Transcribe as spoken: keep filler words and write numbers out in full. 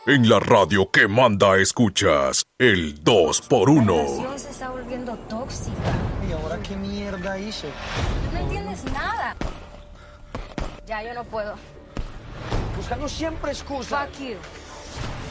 En la radio que manda escuchas, el dos por uno. La relación se está volviendo tóxica. ¿Y ahora qué mierda hice? No entiendes nada. Ya, yo no puedo. Buscando siempre excusas. Fuck you.